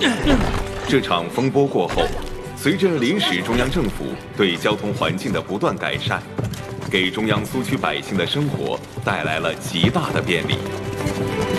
这场风波过后，随着临时中央政府对交通环境的不断改善，给中央苏区百姓的生活带来了极大的便利。